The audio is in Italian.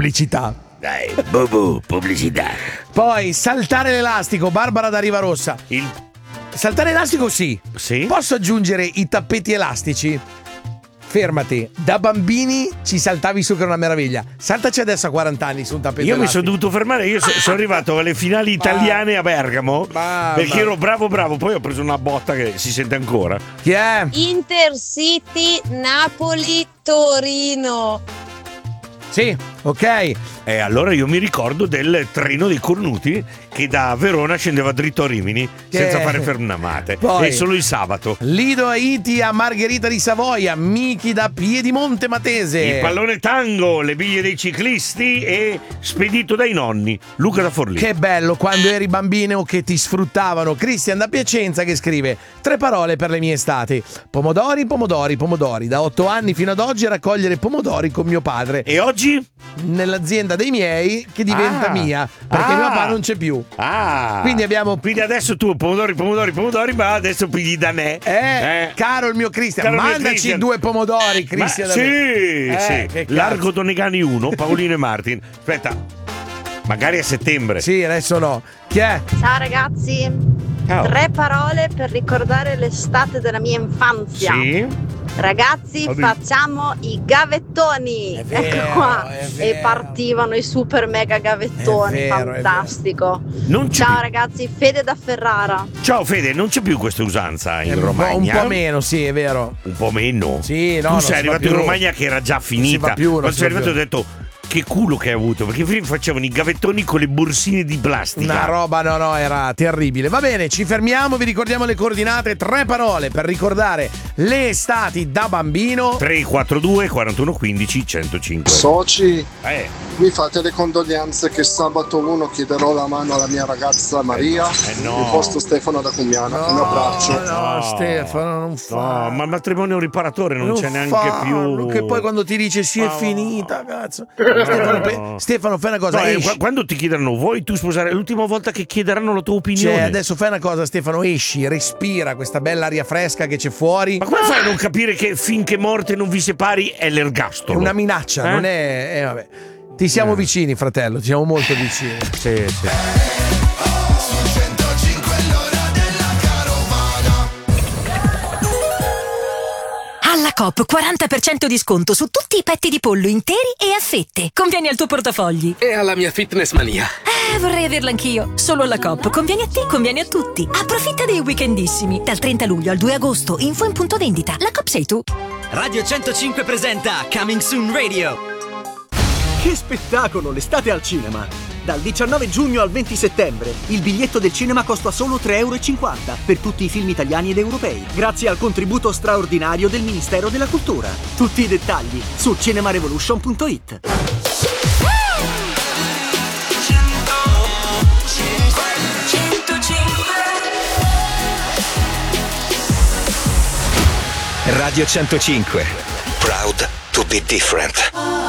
pubblicità. Dai, pubblicità. Poi saltare l'elastico, Barbara da Rivarossa. Saltare l'elastico sì. Sì? Posso aggiungere i tappeti elastici? Fermati, da bambini ci saltavi su che era una meraviglia. Saltaci adesso a 40 anni su un tappeto Io mi elastico. sono dovuto fermare, io sono arrivato alle finali italiane a Bergamo perché ero bravo, poi ho preso una botta che si sente ancora. Chi è? Intercity Napoli-Torino. Sì, ok. E allora io mi ricordo del treno dei cornuti che da Verona scendeva dritto a Rimini senza fare fermate. Poi, e solo il sabato. Lido Haiti a Margherita di Savoia, Michi da Piedimonte Matese. Il pallone tango, le biglie dei ciclisti e spedito dai nonni, Luca da Forlì. Che bello quando eri bambino che ti sfruttavano. Cristian da Piacenza che scrive 3 parole per le mie estati: pomodori, pomodori, pomodori. Da 8 anni fino ad oggi a raccogliere pomodori con mio padre. E oggi? Nell'azienda dei miei che diventa mia, perché mio papà non c'è più. Quindi adesso tu pomodori, ma adesso pigli da me. Caro il mio Cristian, mandaci 2 pomodori, Cristian. Sì. Largo Donegani 1, Paolino e Martin. Aspetta, magari a settembre. Sì, adesso no. Chi è? Ciao ragazzi. Ciao. 3 parole per ricordare l'estate della mia infanzia. Sì. Ragazzi, facciamo i gavettoni. È vero, ecco qua. è vero. E partivano i super mega gavettoni. È vero, fantastico. Ciao Ciao ragazzi, Fede da Ferrara. Ciao Fede, non c'è più questa usanza in Romagna? Un po' meno, sì, è vero. Un po' meno? Sì, no. Tu sei arrivato in Romagna che era già finita. Quando sei arrivato ho detto che culo che hai avuto, perché prima facevano i gavettoni con le borsine di plastica. Una roba, no, era terribile. Va bene, ci fermiamo, vi ricordiamo le coordinate. 3 parole per ricordare le estati da bambino. 342 41 15 105. Soci, mi fate le condoglianze che sabato 1 chiederò la mano alla mia ragazza Maria. No. Il posto Stefano da Cumiana. Un abbraccio. No, Stefano, non fa. No, ma il matrimonio riparatore non c'è neanche più. Che poi quando ti dice è finita, cazzo. Stefano, fai una cosa. Quando ti chiederanno vuoi tu sposare, l'ultima volta che chiederanno la tua opinione. Cioè, adesso fai una cosa, Stefano, esci, respira questa bella aria fresca che c'è fuori. Ma come fai a non capire che finché morte non vi separi è l'ergastolo? È una minaccia, non è. Vabbè. Ti siamo vicini, fratello, ti siamo molto vicini. Sì. Alla Coop 40% di sconto su tutti i petti di pollo interi e a fette. Convieni al tuo portafogli. E alla mia fitness mania. Vorrei averla anch'io. Solo alla Coop. Conviene a te, conviene a tutti. Approfitta dei weekendissimi. Dal 30 luglio al 2 agosto. Info in punto vendita. La Coop sei tu. Radio 105 presenta Coming Soon Radio. Che spettacolo, l'estate al cinema! Dal 19 giugno al 20 settembre il biglietto del cinema costa solo €3,50 per tutti i film italiani ed europei, grazie al contributo straordinario del Ministero della Cultura. Tutti i dettagli su cinemarevolution.it. Radio 105. Proud to be different.